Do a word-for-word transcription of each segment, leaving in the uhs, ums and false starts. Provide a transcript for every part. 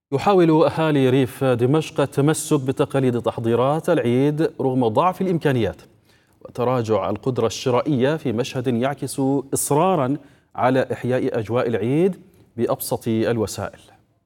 يحاول أهالي ريف دمشق التمسك بتقاليد تحضيرات العيد رغم ضعف الإمكانيات وتراجع القدرة الشرائية، في مشهد يعكس إصراراً على إحياء أجواء العيد بأبسط الوسائل.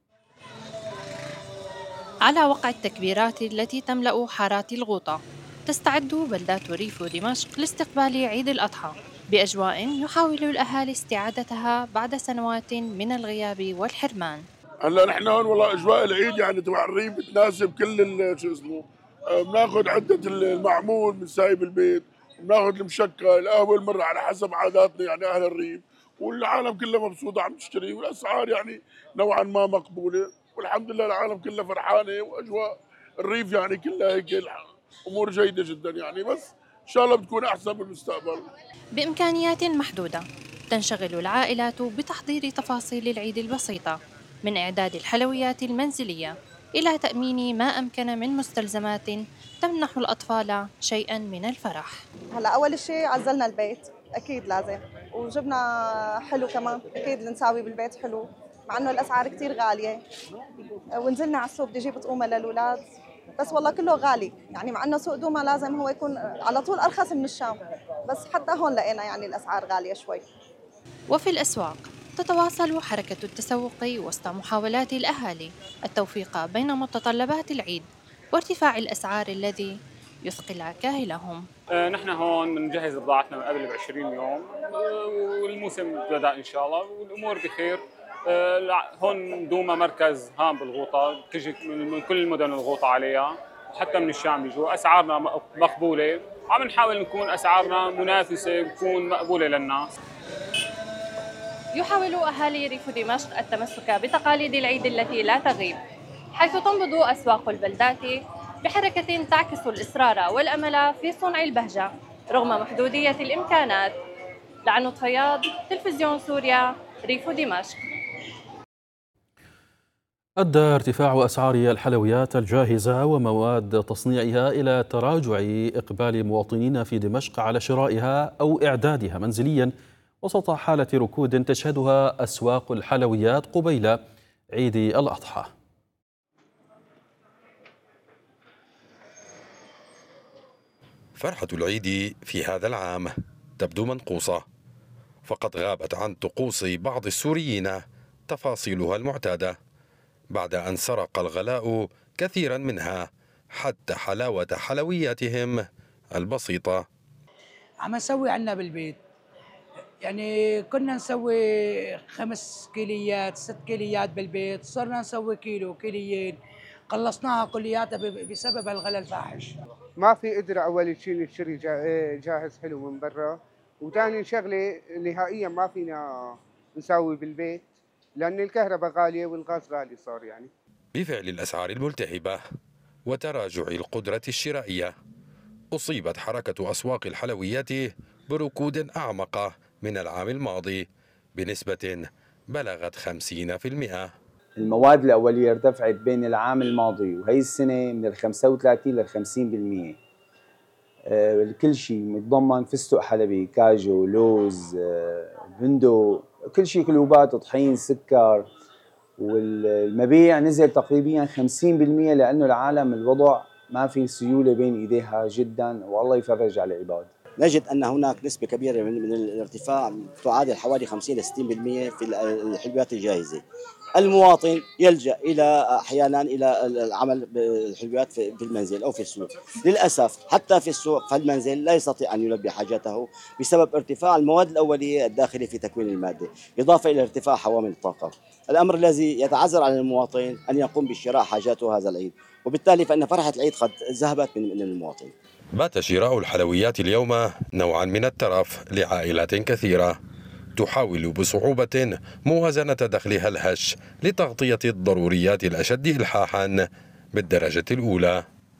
على وقع التكبيرات التي تملأ حارات الغوطة، تستعد بلدات ريف دمشق لاستقبال عيد الأضحى بأجواء يحاول الأهالي استعادتها بعد سنوات من الغياب والحرمان. هلا نحن هون والله اجواء العيد يعني تبع الريف بتناسب كل ال- شو اسمه. آه، بناخذ عده المعمول من سايب البيت، بناخذ المشكل اول مره على حسب عاداتنا يعني اهل الريف، والعالم كله مبسوطه عم تشتري، والاسعار يعني نوعا ما مقبوله، والحمد لله العالم كله فرحانه، واجواء الريف يعني كلها هيك امور جيده جدا يعني، بس ان شاء الله بتكون احسن بالمستقبل. بإمكانيات محدودة تنشغل العائلات بتحضير تفاصيل العيد البسيطة، من إعداد الحلويات المنزلية إلى تأمين ما أمكن من مستلزمات تمنح الأطفال شيئاً من الفرح. هلا اول شيء عزلنا البيت، اكيد لازم، وجبنا حلو كمان، اكيد اللي نساوي بالبيت حلو مع انه الاسعار كتير غاليه. ونزلنا على السوق بدي اجيب طعومه للاولاد، بس والله كله غالي يعني، مع انه سوق دوما لازم هو يكون على طول ارخص من الشام، بس حتى هون لقينا يعني الاسعار غاليه شوي. وفي الأسواق تتواصل حركة التسوق وسط محاولات الأهالي التوفيق بين متطلبات العيد وارتفاع الأسعار الذي يثقل كاهلهم. آه، نحن هون بنجهز بضاعتنا من قبل ب عشرين يوم، آه، والموسم بدأ ان شاء الله والامور بخير. آه، الع- هون دوما مركز هام بالغوطه، تجي من من كل المدن الغوطه عليها، وحتى من الشام بيجوا. اسعارنا م- مقبوله، عم نحاول نكون اسعارنا منافسه تكون مقبوله للناس. يحاول أهالي ريف دمشق التمسك بتقاليد العيد التي لا تغيب، حيث تنبض أسواق البلدات بحركة تعكس الإصرار والأمل في صنع البهجة رغم محدودية الإمكانات. لعنود فياض، تلفزيون سوريا، ريف دمشق. أدى ارتفاع أسعار الحلويات الجاهزة ومواد تصنيعها إلى تراجع إقبال مواطنين في دمشق على شرائها أو إعدادها منزليا، وسط حالة ركود تشهدها أسواق الحلويات قبيل عيد الأضحى. فرحة العيد في هذا العام تبدو منقوصة، فقد غابت عن طقوس بعض السوريين تفاصيلها المعتادة بعد أن سرق الغلاء كثيرا منها، حتى حلاوة حلوياتهم البسيطة. عم نسوي عنا بالبيت، يعني كنا نسوي خمس كيليات ست كيليات بالبيت، صرنا نسوي كيلو كيليين، قلصناها كلياتها ب- بسبب الغلاء الفاحش. ما في قدرة أول شيء نشتري جا- جاهز حلو من برا، وثاني شغلة نهائيا ما فينا نسوي بالبيت لأن الكهرباء غالية والغاز غالي صار يعني. بفعل الأسعار الملتهبة وتراجع القدرة الشرائية، أصيبت حركة أسواق الحلويات بركود أعمق من العام الماضي بنسبة بلغت خمسين بالمئة. المواد الأولية ارتفعت بين العام الماضي وهي السنة من ال خمسة وثلاثين لل خمسين بالمئة. آه، كل شيء متضمن فستق حلبي، كاجو، لوز، آه، بندق، كل شيء، كلوبات، طحين، سكر. والمبيع نزل تقريبا خمسين بالمئة لأنه العالم الوضع ما في سيولة بين إيديها جدا، والله يفرج على العباد. نجد أن هناك نسبة كبيرة من من الارتفاع تعادل حوالي خمسين إلى ستين بالمئة في الحلويات الجاهزة. المواطن يلجأ إلى أحيانا إلى العمل بالحلويات في المنزل أو في السوق. للأسف حتى في السوق فالمنزل لا يستطيع أن يلبي حاجته بسبب ارتفاع المواد الأولية الداخلة في تكوين المادة، إضافة إلى ارتفاع حوامل الطاقة، الأمر الذي يتعذر على المواطن أن يقوم بشراء حاجاته هذا العيد، وبالتالي فإن فرحة العيد قد ذهبت من المواطن. بات شراء الحلويات اليوم نوعا من الترف لعائلات كثيرة تحاول بصعوبة موازنة دخلها الهش لتغطية الضروريات الأشد إلحاحا بالدرجة الأولى.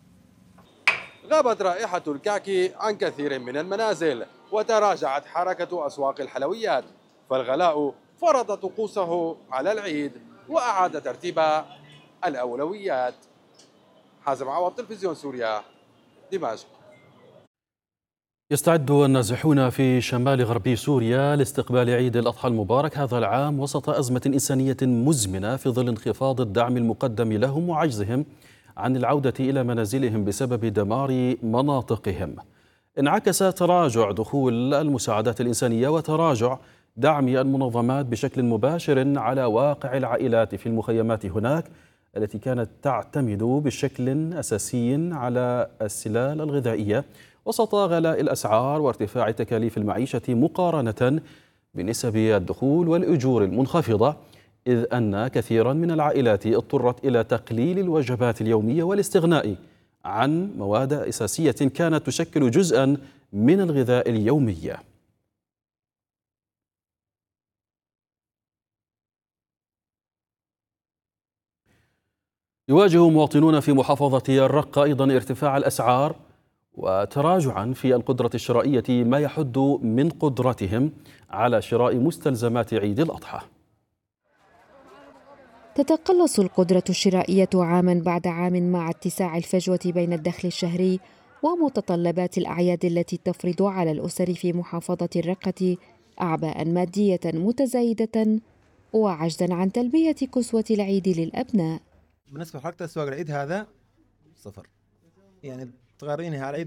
غابت رائحة الكعك عن كثير من المنازل وتراجعت حركة أسواق الحلويات، فالغلاء فرض طقوسه على العيد وأعاد ترتيب الأولويات. حازم عوض، تلفزيون سوريا، دمشق. يستعد النازحون في شمال غربي سوريا لاستقبال عيد الأضحى المبارك هذا العام وسط أزمة إنسانية مزمنة في ظل انخفاض الدعم المقدم لهم وعجزهم عن العودة إلى منازلهم بسبب دمار مناطقهم. انعكس تراجع دخول المساعدات الإنسانية وتراجع دعم المنظمات بشكل مباشر على واقع العائلات في المخيمات هناك، التي كانت تعتمد بشكل أساسي على السلال الغذائية وسط غلاء الأسعار وارتفاع تكاليف المعيشة مقارنة بنسب الدخول والأجور المنخفضة، إذ أن كثيرا من العائلات اضطرت إلى تقليل الوجبات اليومية والاستغناء عن مواد أساسية كانت تشكل جزءا من الغذاء اليومي. يواجه مواطنون في محافظة الرقة أيضا ارتفاع الأسعار وتراجعا في القدرة الشرائية، ما يحد من قدرتهم على شراء مستلزمات عيد الأضحى. تتقلص القدرة الشرائية عاما بعد عام مع اتساع الفجوة بين الدخل الشهري ومتطلبات الأعياد التي تفرض على الأسر في محافظة الرقة أعباء مادية متزايدة وعجزا عن تلبية كسوة العيد للأبناء. بالنسبة لحركة أسواق العيد هذا صفر، يعني تقارينها على العيد